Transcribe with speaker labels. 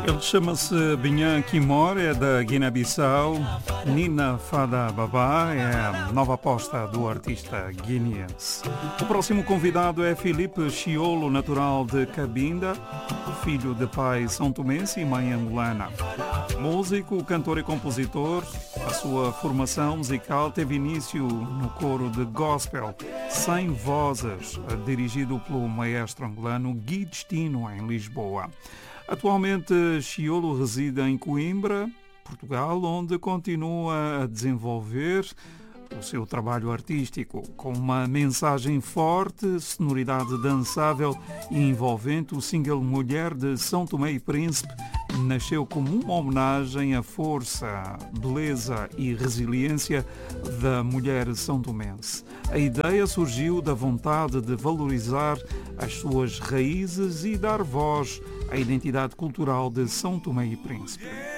Speaker 1: Ele chama-se Binhan Kimor, é da Guiné-Bissau. Nina Fada Babá é a nova aposta do artista guineense. O próximo convidado é Filipe Chiolo, natural de Cabinda, filho de pai são tomense e mãe angolana. Músico, cantor e compositor, a sua formação musical teve início no coro de gospel Sem Vozes, dirigido pelo maestro angolano Gui Destino, em Lisboa. Atualmente, Chiolo reside em Coimbra, Portugal, onde continua a desenvolver o seu trabalho artístico com uma mensagem forte, sonoridade dançável e envolvente. O single Mulher de São Tomé e Príncipe nasceu como uma homenagem à força, beleza e resiliência da mulher são-tomense. A ideia surgiu da vontade de valorizar as suas raízes e dar voz à identidade cultural de São Tomé e Príncipe.